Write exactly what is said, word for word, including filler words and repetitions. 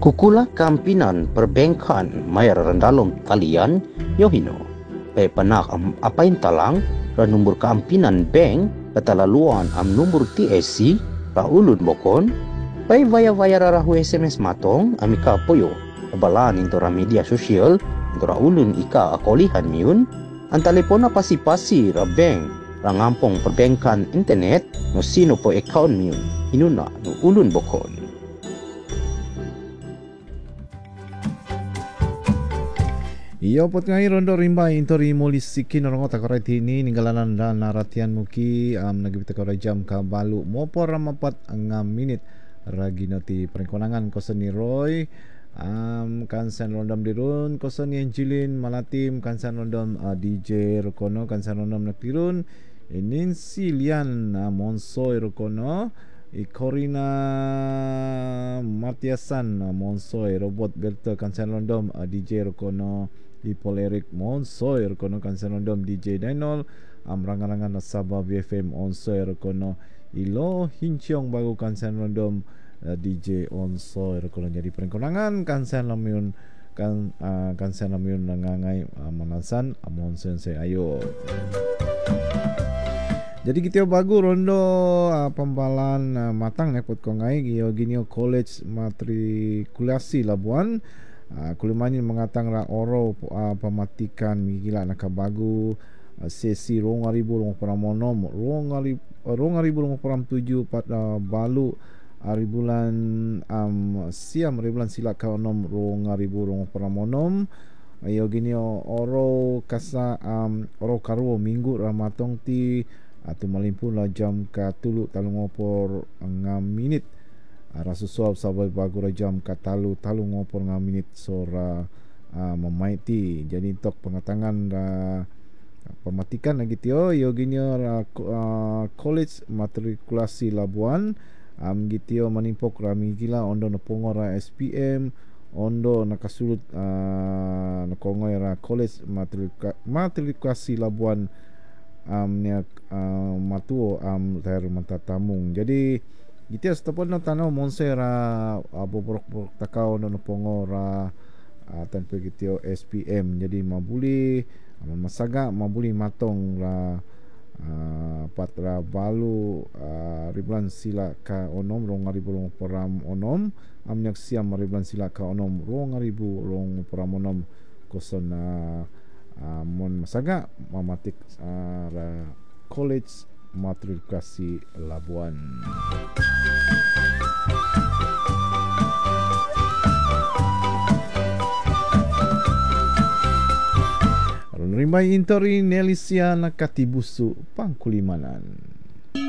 Kukula kampinan perbankan mayar randalom talian yohino. Pe panak am apain talang ra nombor kampinan bank katalaluan am nombor T S C ra ulun bokon. Pai vaya-vaya rahu S M S matong amika poyo. Balan into ra media sosial into ra ulun ika akolihan miun. Ang telepona pasi-pasi ra bank ra ngampong perbankan internet no sino po account miun. Inuna no ulun bokon. Iyo pot ngai rondo rimba intori molis sikin orang otak korai tini ninggalanan dan naratian muki am nagi bita korai jam ka balu mopor ramapat ngam minit ragi noti perkonangan koseni Roy am kansan rondam dirun koseni Angelin Malatim kansan rondam uh, D J Rokono kansan rondam naktirun inin silian uh, Monsoy Rokono Ikorina Matiasan uh, Monsoy robot Berta kansan rondam uh, D J Rokono Ipol Eric Monsoy Rokono kansan rondom D J Dainol am rangan-rangan Sabah B F M Onsoy Rokono Ilo Hinchong bagu kansan rondom uh, D J Onsoy Rokono jadi perkonangan kansan lamiun kan uh, kansan lamiun nangangai uh, manasan amon sensei ayo. Jadi kita bagu rondo uh, pembalan uh, matang nepot kongai gio ginio college matrikulasi Labuan. Uh, kulimani mengatang ra oro uh, pematikan migila nak bagu uh, sesi rong ribu rong pramonom rong ribu rong ribu rong pram tujuh pat uh, balu hari bulan um, siam hari bulan sila ka onom rong ribu rong pramonom ayo gini oro kasa um, oro karuo minggu ramatong ti atau malimpun la jam ka tulu talung opor ngam minit rasa suap sabai bagu jam katalu talu ngopor ngam minit sora uh, memaiti jadi tok pengatangan uh, pematikan lagi tio yo gini uh, uh, college matrikulasi Labuan am um, gitio manimpok rami gila ondo no pongora S P M ondo nakasulut uh, nakongoi ra college matrika, matrikulasi Labuan am um, nia uh, matuo am um, ter matatamung jadi gitu setapon na tanaw monsera aboborok-borok takao no pongora uh, tanpa gitu S P M jadi mabuli masaga mabuli matong la uh, patra balu uh, ribuan sila ka onom rong ribu rong peram onom amnyak siam ribuan sila ka onom rong ribu rong peram onom koson uh, uh, mon masaga mamatik uh, college matrikulasi Labuan. Rimbai intori Nelisia nakatibusu Pangkulimanan.